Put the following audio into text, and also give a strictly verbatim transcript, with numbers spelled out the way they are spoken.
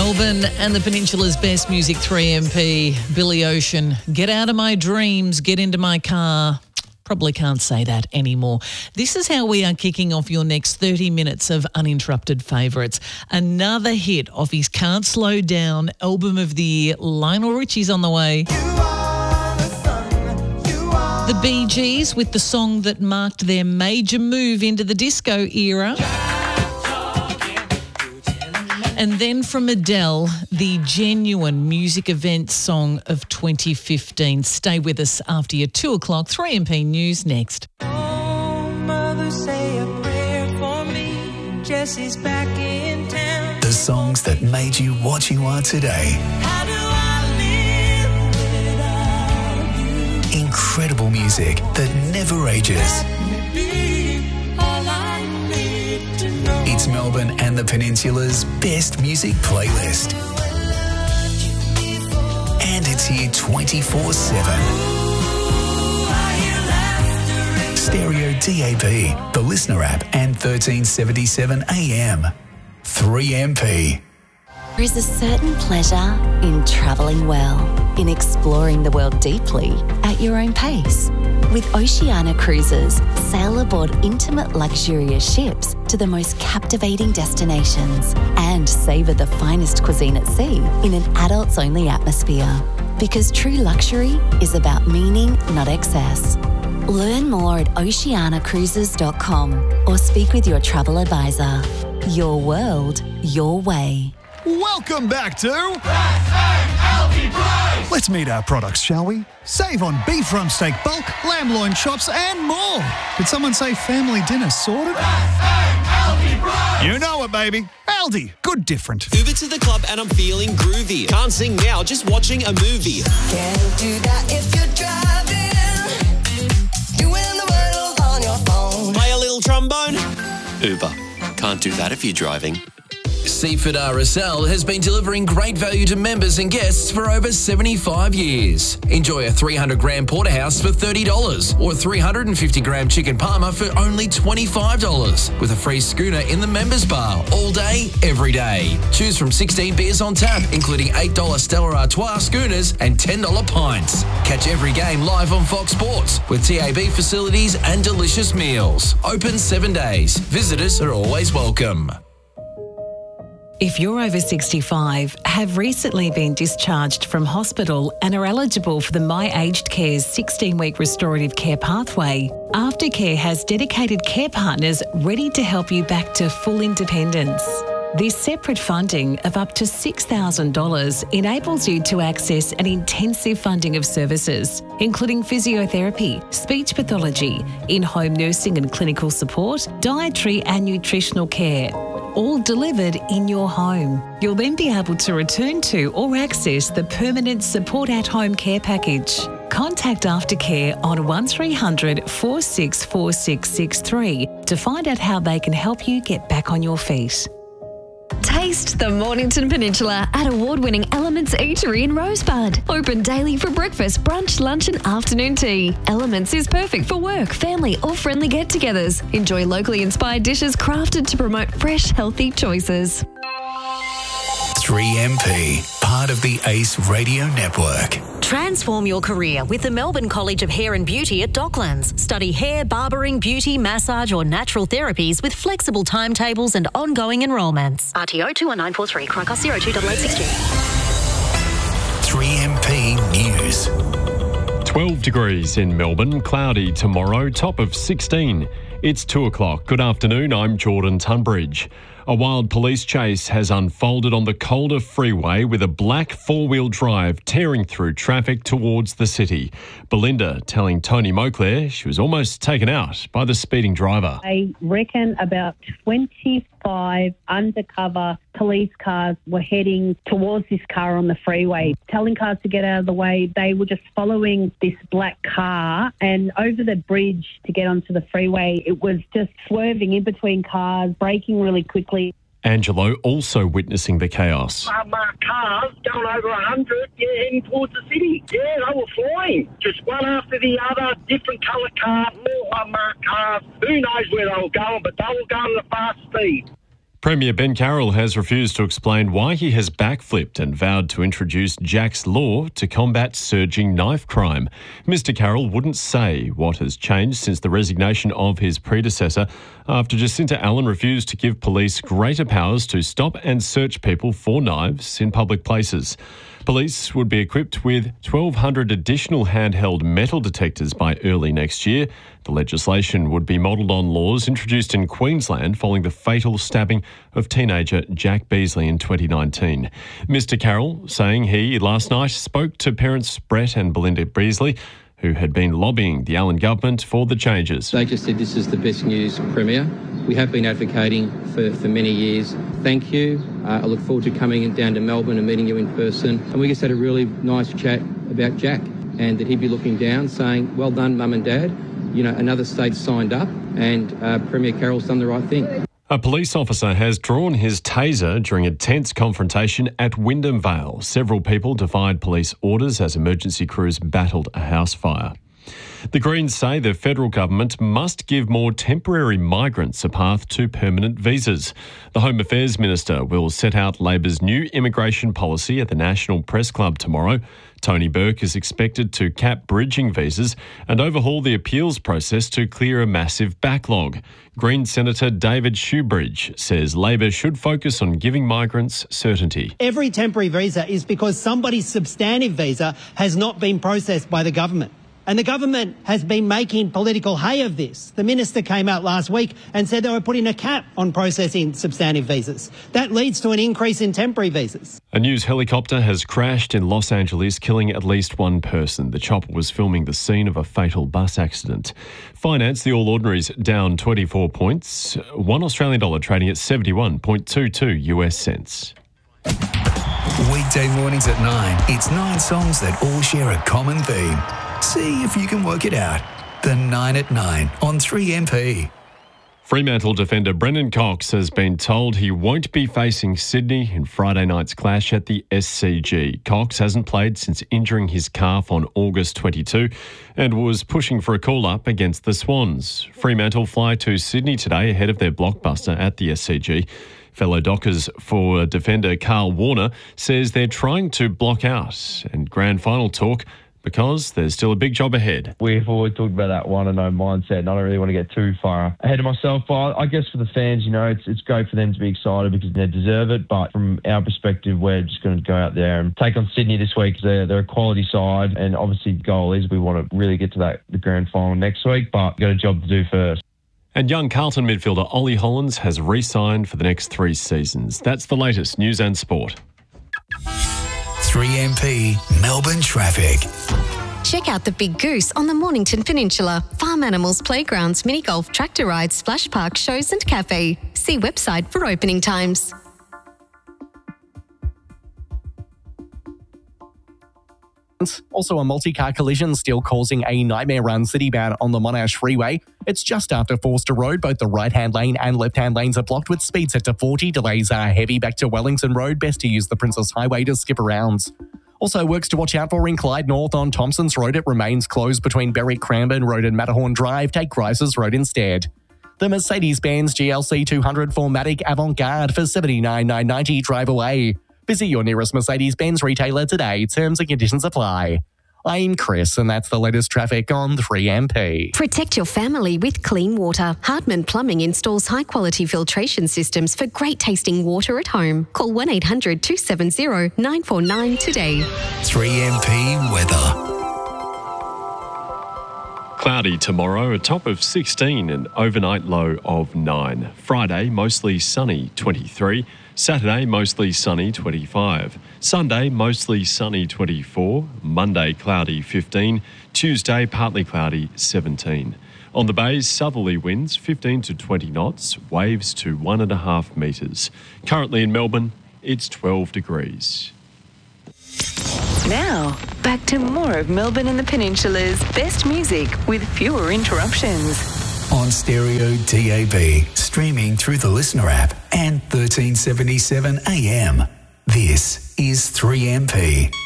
Melbourne and the Peninsula's best music, three M P, Billy Ocean. Get out of my dreams, get into my car. Probably can't say that anymore. This is how we are kicking off your next thirty minutes of uninterrupted favourites. Another hit of his Can't Slow Down album of the year. Lionel Richie's on the way. The Bee Gees with the song that marked their major move into the disco era. And then from Adele, the genuine music event song of twenty fifteen. Stay with us after your two o'clock three M P News next. Oh, mother, say a prayer for me. Jesse's back in town. The songs that made you what you are today. How do I live without you? Incredible music that never ages. It's Melbourne and the Peninsula's best music playlist. And it's here twenty-four seven. Stereo D A B, the Listener app, and thirteen seventy-seven A M. three M P. There is a certain pleasure in travelling well, in exploring the world deeply at your own pace. With Oceania Cruises, sail aboard intimate, luxurious ships to the most captivating destinations and savour the finest cuisine at sea in an adults-only atmosphere. Because true luxury is about meaning, not excess. Learn more at oceania cruises dot com or speak with your travel advisor. Your world, your way. Welcome back to Let's meet our products, shall we? Save on beef rump steak bulk, lamb loin chops and more. Did someone say family dinner sorted? You know it, baby. Aldi, good different. Uber to the club and I'm feeling groovy. Can't sing now, just watching a movie. Can't do that if you're driving. Doing the world on your phone. Play a little trombone. Uber. Can't do that if you're driving. Seaford R S L has been delivering great value to members and guests for over seventy-five years. Enjoy a three hundred gram porterhouse for thirty dollars or three hundred fifty gram chicken parma for only twenty-five dollars with a free schooner in the members bar all day, every day. Choose from sixteen beers on tap, including eight dollars Stella Artois schooners and ten dollars pints. Catch every game live on Fox Sports with T A B facilities and delicious meals. Open seven days. Visitors are always welcome. If you're over sixty-five, have recently been discharged from hospital and are eligible for the My Aged Care's sixteen-week restorative care pathway, Aftercare has dedicated care partners ready to help you back to full independence. This separate funding of up to six thousand dollars enables you to access an intensive funding of services, including physiotherapy, speech pathology, in-home nursing and clinical support, dietary and nutritional care, all delivered in your home. You'll then be able to return to or access the permanent support at home care package. Contact Aftercare on one three hundred, four six four six six three to find out how they can help you get back on your feet. Taste the Mornington Peninsula at award-winning Elements Eatery in Rosebud. Open daily for breakfast, brunch, lunch and afternoon tea. Elements is perfect for work, family or friendly get-togethers. Enjoy locally inspired dishes crafted to promote fresh, healthy choices. three M P, part of the ACE Radio Network. Transform your career with the Melbourne College of Hair and Beauty at Docklands. Study hair, barbering, beauty, massage or natural therapies with flexible timetables and ongoing enrolments. R T O two one nine four three, Cricos zero two eight eight six two. three M P News. twelve degrees in Melbourne, cloudy tomorrow, top of sixteen. It's two o'clock. Good afternoon, I'm Jordan Tunbridge. A wild police chase has unfolded on the Calder Freeway with a black four-wheel drive tearing through traffic towards the city. Belinda telling Tony Moclair she was almost taken out by the speeding driver. I reckon about twenty-five undercover police cars were heading towards this car on the freeway, telling cars to get out of the way. They were just following this black car, and over the bridge to get onto the freeway, it was just swerving in between cars, braking really quickly. Angelo also witnessing the chaos. Unmarked cars going over one hundred, yeah, heading towards the city. Yeah, they were flying. Just one after the other, different colour cars, more unmarked cars. Who knows where they were going, but they were going at a fast speed. Premier Ben Carroll has refused to explain why he has backflipped and vowed to introduce Jack's Law to combat surging knife crime. Mister Carroll wouldn't say what has changed since the resignation of his predecessor after Jacinta Allen refused to give police greater powers to stop and search people for knives in public places. Police would be equipped with twelve hundred additional handheld metal detectors by early next year. The legislation would be modelled on laws introduced in Queensland following the fatal stabbing of teenager Jack Beasley in twenty nineteen. Mister Carroll saying he, last night, spoke to parents Brett and Belinda Beasley, who had been lobbying the Allen government for the changes. They just said this is the best news, Premier. We have been advocating for, for many years. Thank you. Uh, I look forward to coming down to Melbourne and meeting you in person. And we just had a really nice chat about Jack and that he'd be looking down saying, well done, Mum and Dad. You know, another state signed up and uh, Premier Carroll's done the right thing. A police officer has drawn his taser during a tense confrontation at Wyndham Vale. Several people defied police orders as emergency crews battled a house fire. The Greens say the federal government must give more temporary migrants a path to permanent visas. The Home Affairs Minister will set out Labor's new immigration policy at the National Press Club tomorrow. Tony Burke is expected to cap bridging visas and overhaul the appeals process to clear a massive backlog. Green Senator David Shoebridge says Labor should focus on giving migrants certainty. Every temporary visa is because somebody's substantive visa has not been processed by the government. And the government has been making political hay of this. The minister came out last week and said they were putting a cap on processing substantive visas. That leads to an increase in temporary visas. A news helicopter has crashed in Los Angeles, killing at least one person. The chopper was filming the scene of a fatal bus accident. Finance, the All Ordinaries down twenty-four points. One Australian dollar trading at seventy-one point two two US cents. Weekday mornings at nine. It's nine songs that all share a common theme. See if you can work it out. The nine at nine on three M P. Fremantle defender Brendan Cox has been told he won't be facing Sydney in Friday night's clash at the S C G. Cox hasn't played since injuring his calf on August twenty-second and was pushing for a call-up against the Swans. Fremantle fly to Sydney today ahead of their blockbuster at the S C G. Fellow Dockers for defender Carl Warner says they're trying to block out and grand final talk because there's still a big job ahead. We've always talked about that one and oh mindset, and I don't really want to get too far ahead of myself. But I guess for the fans, you know, it's it's great for them to be excited because they deserve it. But from our perspective, we're just going to go out there and take on Sydney this week. They're, they're a quality side, and obviously the goal is we want to really get to that the grand final next week, but we've got a job to do first. And young Carlton midfielder Ollie Hollands has re-signed for the next three seasons. That's the latest news and sport. three M P Melbourne traffic. Check out the Big Goose on the Mornington Peninsula. Farm animals, playgrounds, mini golf, tractor rides, splash park, shows and cafe. See website for opening times. Also, a multi-car collision still causing a nightmare run citybound on the Monash Freeway. It's just after Forster Road. Both the right-hand lane and left-hand lanes are blocked with speed set to forty. Delays are heavy back to Wellington Road. Best to use the Princess Highway to skip around. Also, works to watch out for in Clyde North on Thompson's Road. It remains closed between Berwick Cranbourne Road and Matterhorn Drive. Take Rice's Road instead. The Mercedes-Benz G L C two hundred four Matic Avant-Garde for seventy-nine thousand nine hundred ninety dollars. Drive away. Visit your nearest Mercedes-Benz retailer today. Terms and conditions apply. I'm Chris, and that's the latest traffic on three M P. Protect your family with clean water. Hartman Plumbing installs high-quality filtration systems for great-tasting water at home. Call one eight hundred two seven zero nine four nine today. three M P weather. Cloudy tomorrow, a top of sixteen and overnight low of nine. Friday, mostly sunny, twenty-three. Saturday, mostly sunny, twenty-five. Sunday, mostly sunny, twenty-four. Monday, cloudy, fifteen. Tuesday, partly cloudy, seventeen. On the bays, southerly winds, fifteen to twenty knots, waves to one and a half metres. Currently in Melbourne, it's twelve degrees. Now, back to more of Melbourne and the Peninsula's best music with fewer interruptions. On Stereo D A B, streaming through the Listener app and thirteen seventy-seven A M. This is three M P.